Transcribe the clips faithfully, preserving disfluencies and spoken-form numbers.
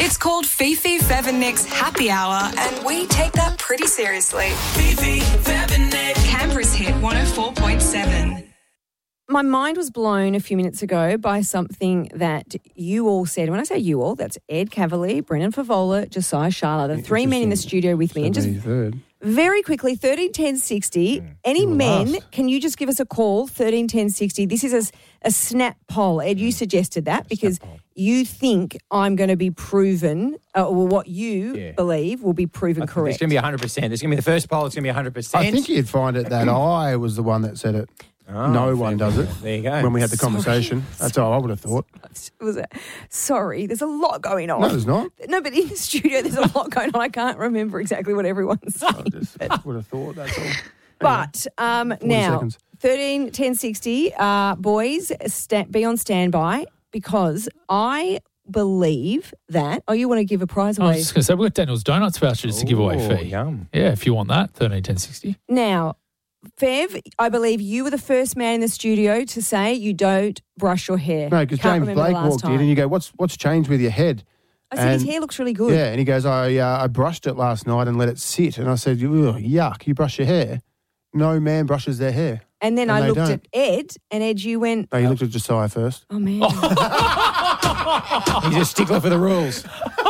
It's called Fifi, Fev and Nick's Happy Hour, and we take that pretty seriously. Fifi, Fev and Nick. Canberra's hit one oh four point seven. My mind was blown a few minutes ago by something that you all said. When I say you all, that's Ed Cavalier, Brendan Favola, Josiah Sharla, the three men in the studio with me. And just very quickly, thirteen ten sixty. Mm. Any men, last. Can you just give us a call, thirteen ten sixty? This is a, a snap poll. Ed, you suggested that because you think I'm going to be proven, uh, or what you yeah. believe will be proven correct. It's going to be one hundred percent. It's going to be the first poll. It's going to be one hundred percent. I think you'd find it that I was the one that said it. Oh, no one does it. There you go. When we had the conversation. Sorry. That's all I would have thought. Was it? Sorry, there's a lot going on. No, there's not. No, but in the studio there's a lot going on. I can't remember exactly what everyone's saying. I just but, would have thought, that's all. But um, now, seconds. thirteen ten sixty, uh, boys, sta- be on standby because I believe that... Oh, you want to give a prize away? I was just going to say, we've got Daniel's Donuts vouchers to give away, Fee. Yum. Yeah, if you want that, thirteen ten sixty. Now... Fev, I believe you were the first man in the studio to say you don't brush your hair. No, because James Blake walked time. in and you go, what's what's changed with your head? I said and, his hair looks really good. Yeah, and he goes, I uh, I brushed it last night and let it sit. And I said, yuck, you brush your hair? No man brushes their hair. And then and I looked don't. at Ed, and Ed, you went... No, you looked at Josiah first. Oh, man. He's a stickler for the rules.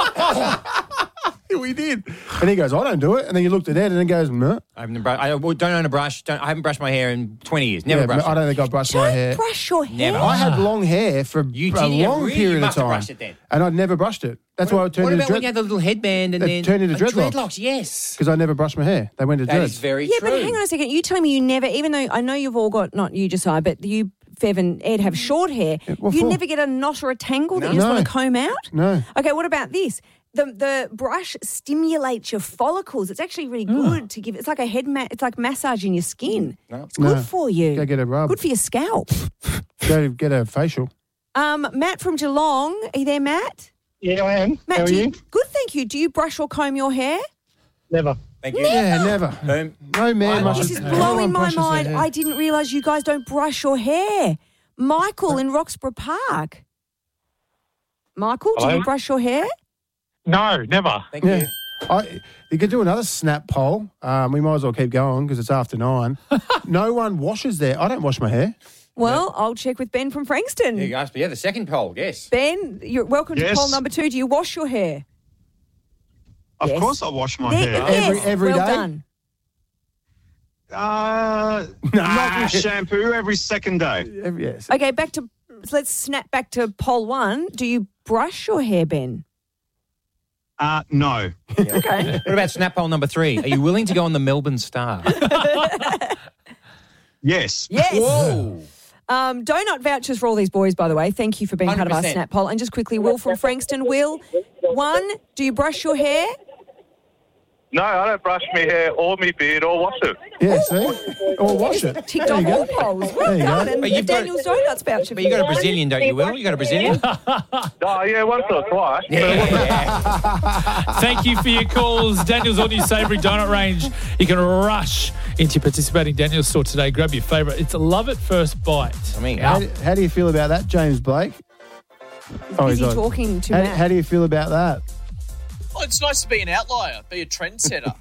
We did. And he goes, I don't do it. And then you looked at Ed and he goes, no. I haven't, br- I don't own a brush. Don't, I haven't brushed my hair in twenty years. Never yeah, brushed I it. don't think I brushed don't my hair. brush your hair? Never. I had long hair for You a did, yeah, long really? period You of must have time. brushed it then. And I'd never brushed it. That's why I turned What into about when dread- you had the little headband and It then... turned into Oh, dreadlocks. dreadlocks, yes. Because I never brushed my hair. They went to That dreads. is very Yeah, true. but hang on a second. You telling me you never, even though I know you've all got, not you, Josiah, but you, Fev and Ed, have short hair, what you for? never get a knot or a tangle that you just No. want to comb out? No. Okay, what about this? The the brush stimulates your follicles. It's actually really good to give. It's like a head mat. It's like massaging your skin. No. It's good No. for you. Go get a rub. Good for your scalp. Go get a facial. Um, Matt from Geelong. Are you there, Matt? Yeah, I am. Matt, How are do you? Good, thank you. Do you brush or comb your hair? Never. Thank you. Yeah, never. Boom. No man I- must. This is no blowing one my brushes their mind. hair. I didn't realise you guys don't brush your hair. Michael in Roxburgh Park. Michael, do Hello? you brush your hair? No, never. Thank Yeah. you. I, you could do another snap poll. Um, we might as well keep going because it's after nine. No one washes their... I don't wash my hair. Well, I'll check with Ben from Frankston. There you go. Yeah, the second poll, yes. Ben, you're welcome Yes. to poll number two. Do you wash your hair? Of Yes. course I wash my There- hair. Every- yes, every well day? done. Uh, not with shampoo, every second day. Every- yes. Okay, back to let's snap back to poll one. Do you brush your hair, Ben? Uh, no. Okay. What about snap poll number three? Are you willing to go on the Melbourne Star? Yes. Yes. Whoa. Um, donut vouchers for all these boys, by the way. Thank you for being part of our one hundred percent. snap poll. And just quickly, Will from Frankston. Will, one, do you brush your hair? No, I don't brush my hair or my beard or wash it. Yeah, see? Or wash it. Ticked There off you all go. polls. Well There you done. go. And But the you've got- Daniel's Donuts voucher. But you got a Brazilian, don't you, Will? You got a Brazilian? Oh, yeah, once or twice. Thank you for your calls. Daniel's all-new savoury donut range. You can rush into your participating Daniel's store today. Grab your favourite. It's a love at first bite. I mean, How, do- how do you feel about that, James Blake? Oh, Busy on. talking to How, Matt. how do you feel about that? Oh, it's nice to be an outlier, be a trendsetter.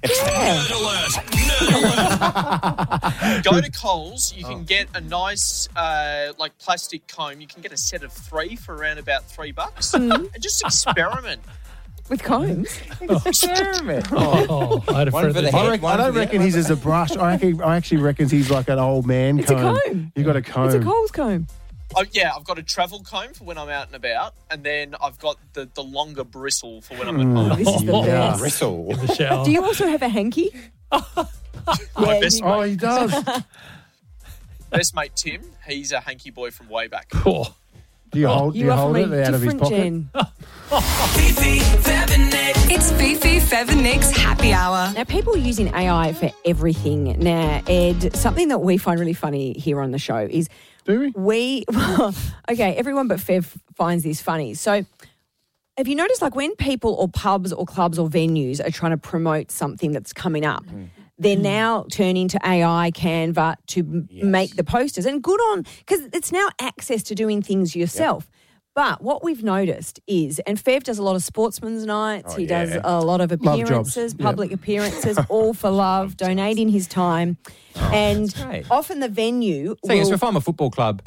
Go to Coles, you can get a nice, uh, like, plastic comb. You can get a set of three for around about three bucks. And just experiment. With combs? experiment. Oh, I had a One friend for the that- I, head, reckon, one I for don't the reckon he's as a brush. I, reckon, I actually reckon he's like an old man It's a comb. comb. You got a comb. It's a Coles comb. Oh, yeah, I've got a travel comb for when I'm out and about, and then I've got the, the longer bristle for when I'm at home. This is the Oh, best. Bristle. the shower. Do you also have a hanky? My Yeah, best, you- Oh, he does. best mate, Tim, he's a hanky boy from way back. Oh. Do you hold, do You you are hold from it a out of his different pocket? gen. Fifi, Fev and Nick. It's Fifi, Fev and Nick's Happy Hour. Now, people are using A I for everything. Now, Ed, something that we find really funny here on the show is Do we? we, okay, everyone but Fev finds this funny. So have you noticed, like, when people or pubs or clubs or venues are trying to promote something that's coming up, they're now turning to A I, Canva to m- Yes. make the posters. And good on, because it's now access to doing things yourself. But what we've noticed is, and Fev does a lot of sportsman's nights. Oh, he yeah. does a lot of Love jobs. appearances, public appearances, all for love, donating his time. and great. often the venue So, yes, will- if I'm a football club,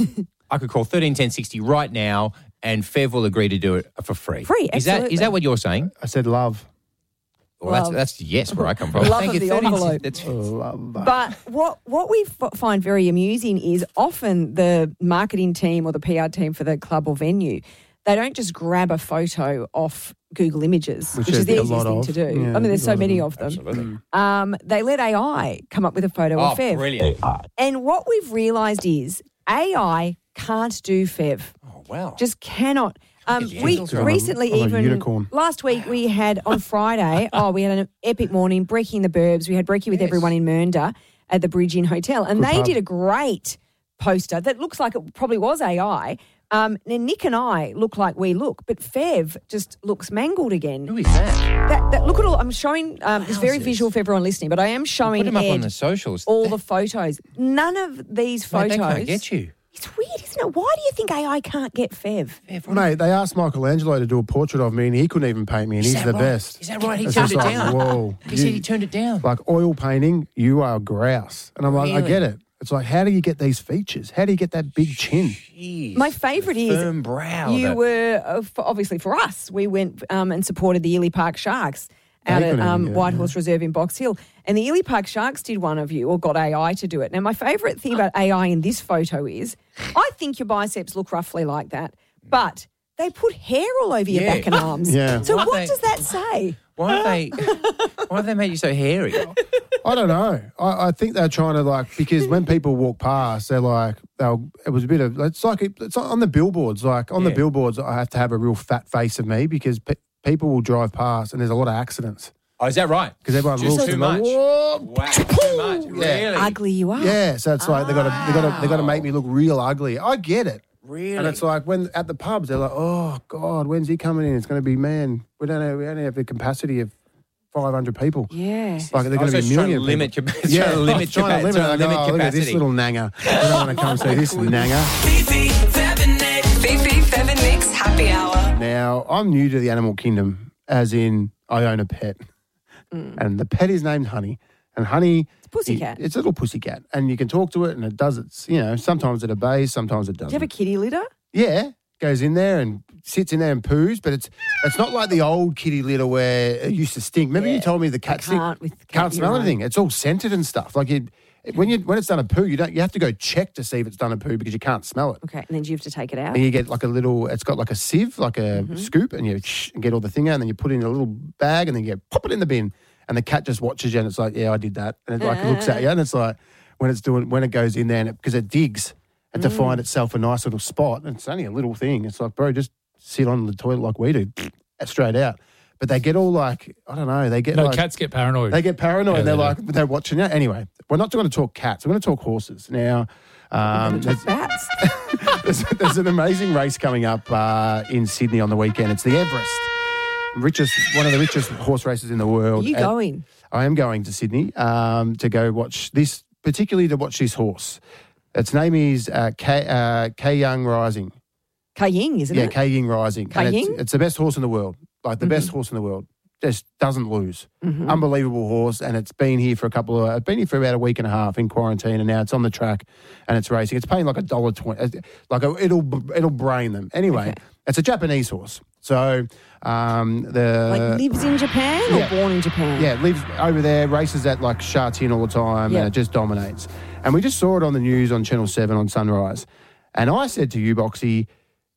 I could call thirteen ten sixty right now and Fev will agree to do it for free. Free, Is that absolutely. is that what you're saying? I said love. Well, that's, Love. that's yes, where I come from. Love Thank of you, the thirteen envelope. That's, Love. But what what we f- find very amusing is often the marketing team or the P R team for the club or venue, they don't just grab a photo off Google Images, which, Which is the there's a easiest lot thing of. to do. Yeah, I mean, there's so a lot many of of them. absolutely. Um, they let A I come up with a photo Oh, of Fev. brilliant. And what we've realised is A I can't do Fev. Oh, wow. Just cannot. Um, Yeah, we I'm a- recently I'm a even unicorn. last week we had on Friday. oh, we had an epic morning, Brekkie in the Burbs. We had Brekkie with everyone in Mernda at the Bridge Inn Hotel, and Good they pub. did a great poster that looks like it probably was A I. Um, now Nick and I look like we look, but Fev just looks mangled again. Who is that? That, that look at all. I'm showing. Um, it's very Wowzers. visual for everyone listening, but I am showing Put him up on Ed the socials. all That- the photos. None of these Mate, photos. they can't get you. It's weird, isn't it? Why do you think A I can't get Fev? Mate, they asked Michelangelo to do a portrait of me and he couldn't even paint me and Is he's that the right? best. Is that right? He It's turned just it like, down. Whoa. He said You- he turned it down. Like oil painting, you are grouse. And I'm like, I Really? get it. It's like, how do you get these features? How do you get that big chin? Jeez. My favourite The is firm brow. you that- were uh, for, obviously for us. We went um, and supported the Ely Park Sharks out They at couldn't um, even get it, White yeah. Horse Reserve in Box Hill, and the Ely Park Sharks did one of you or got A I to do it. Now, my favourite thing about A I in this photo is, I think your biceps look roughly like that, but they put hair all over your Yeah. back and arms. Yeah. So Why what they- does that say? Why have they? Why have they made you so hairy? I don't know. I, I think they're trying to like, because when people walk past, they're like, they'll, it was a bit of, it's like, it's on the billboards. Like on the Yeah. billboards, I have to have a real fat face of me because pe- people will drive past and there's a lot of accidents. Oh, is that right? Because everyone Just looks too and they're much. like, "Whoa." Wow, too much. Really? Ugly you are. Yeah, so it's like they got to they got to they got to make me look real ugly. I get it. Really? And it's like when at the pubs they're like, "Oh God, when's he coming in? It's going to be man. We don't have we only have the capacity of five hundred people. Yeah. Like they're I going was to be just a trying million. to limit people. cap- yeah, trying to I was limit trying to capa- limit. trying to I go, limit oh, look at this capacity. little nanger. I don't want to come and see this nanger. Fifi, Fev and Nick. Fifi, Fev and Nick's Happy Hour. Now I'm new to the animal kingdom, as in I own a pet, and the pet is named Honey, and Honey. It's a pussycat. It's a little pussycat, and you can talk to it, and it does its. You know, sometimes it obeys, sometimes it doesn't. Do you have a kitty litter? Yeah, goes in there and sits in there and poos, but it's it's not like the old kitty litter where it used to stink. Remember you told me the cat stink- can't with the cat, can't smell you're right. anything. It's all scented and stuff. Like you, when you when it's done a poo, you don't you have to go check to see if it's done a poo because you can't smell it. Okay, and then do you have to take it out? And you get like a little, it's got like a sieve, like a Mm-hmm. scoop, and you shh, and get all the thing out, and then you put it in a little bag, and then you pop it in the bin, and the cat just watches you, and it's like, yeah, I did that, and it like looks at you, and it's like when it's doing when it goes in there, and because it, it digs and to Mm. find itself a nice little spot, and it's only a little thing. It's like, bro, just sit on the toilet like we do, straight out. But they get all like, I don't know, they get No, like cats get paranoid. they get paranoid. Yeah, and they're they like, they're watching you. Anyway, we're not going to talk cats. We're going to talk horses now. Um, there's, Bats. there's, there's an amazing race coming up uh, in Sydney on the weekend. It's the Everest, richest, one of the richest horse races in the Are world. you And going? I am going to Sydney um, to go watch this, particularly to watch this horse. Its name is uh, K, uh, K Young Rising. Kaying, isn't Yeah, it? K Ying Rising. And it's, Kaying? it's the best horse in the world, like the Mm-hmm. best horse in the world. Just doesn't lose. Unbelievable horse, and it's been here for a couple of. It's been here for about a week and a half in quarantine, and now it's on the track and it's racing. It's paying like a dollar twenty. Like a, it'll it'll brain them. Anyway, Okay. it's a Japanese horse, so um, the Like lives in Japan or yeah. born in Japan? yeah, lives over there, races at like Sha Tin all the time, Yeah. and it just dominates. And we just saw it on the news on Channel seven on Sunrise. And I said to you, Boxy,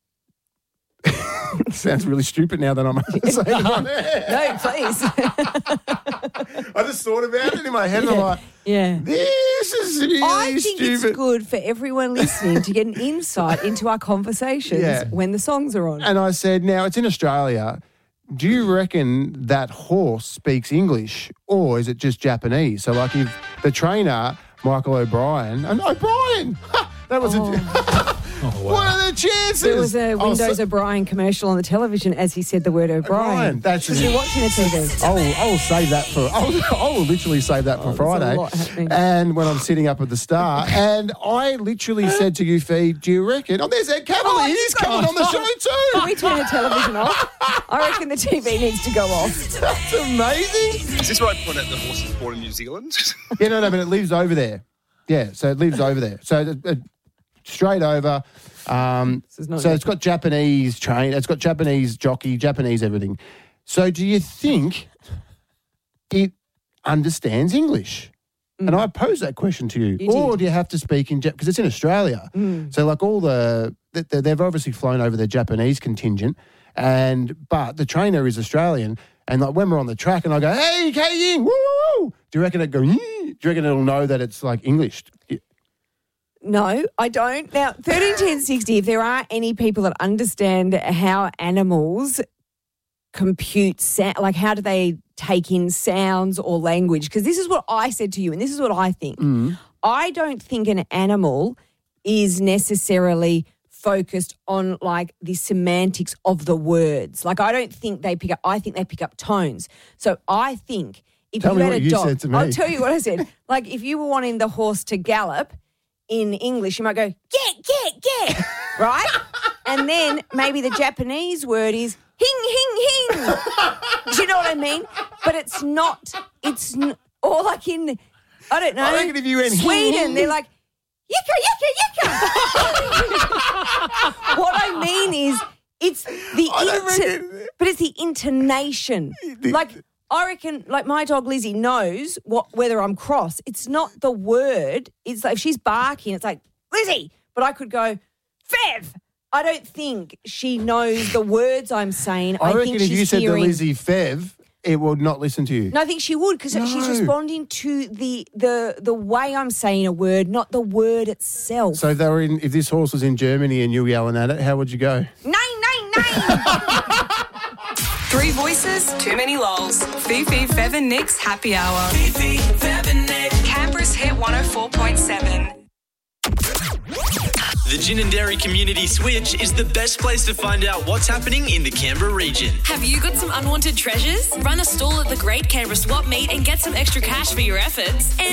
sounds really stupid now that I'm saying it on air. No, please. I just thought about it in my head and I'm like, yeah. this is really I think stupid. it's good for everyone listening to get an insight into our conversations Yeah. when the songs are on. And I said, now it's in Australia. Do you reckon that horse speaks English or is it just Japanese? So like if the trainer, Michael O'Brien, and O'Brien, ha, that was a, Oh, wow. What are the chances? There was a Oh, Windows so- O'Brien commercial on the television as he said the word O'Brien. O'Brien, that's Because you're watching the T V. I will, I will save that for. I will, I will literally save that for Oh, there's a Friday. lot happening. And when I'm sitting up at the Star, and I literally said to you, Fee, do you reckon? Oh, there's Ed Cavalier. Oh, He's coming on the show Can too. we turn the television off? I reckon the T V needs to go off. That's amazing. Is this where I point out the horse is born in New Zealand? Yeah, no, no, but it lives over there. Yeah, so it lives over there. So it, it, straight over. Um, This is not so good. it's got Japanese train. It's got Japanese jockey, Japanese everything. So do you think it understands English? And I pose that question to you. You or did. do you have to speak in Jap? Because it's in Australia. So like all the, they- they've obviously flown over the Japanese contingent, and but the trainer is Australian. And like when we're on the track and I go, hey, Kay Ying, woo, woo, woo. Do you reckon it go, "Yee"? Do you reckon it'll know that it's like English? No, I don't. Now, thirteen ten sixty, if there are any people that understand how animals compute, sa- like how do they take in sounds or language? Because this is what I said to you, and this is what I think. I don't think an animal is necessarily focused on like the semantics of the words. Like I don't think they pick up, I think they pick up tones. So I think if Tell you me had what a you dog, said to me. I'll tell you what I said. Like if you were wanting the horse to gallop in English, you might go, get, get, get, right? And then maybe the Japanese word is hing, hing, hing. Do you know what I mean? But it's not, it's, n- or like in, I don't know, I reckon if you went Sweden, hing, hing. they're like, yicka, yicka, yicka. What I mean is, it's the, I don't inter- reckon- but it's the intonation. Like, I reckon, like my dog Lizzie knows what whether I'm cross. It's not the word. It's like if she's barking, it's like Lizzie. But I could go, Fev. I don't think she knows the words I'm saying. I, I, reckon think if she's you said hearing. to Lizzie Fev, it would not listen to you. No, I think she would because she's No. responding to the the the way I'm saying a word, not the word itself. So if they were in, if this horse was in Germany and you were yelling at it, how would you go? Nine, nine, nine. Three voices, too many lols. Fifi, Fev and Nick's Happy Hour. Fifi, Fev and Nick. Canberra's Hit one oh four point seven. The Gin and Dairy Community Switch is the best place to find out what's happening in the Canberra region. Have you got some unwanted treasures? Run a stall at the Great Canberra Swap Meet and get some extra cash for your efforts. And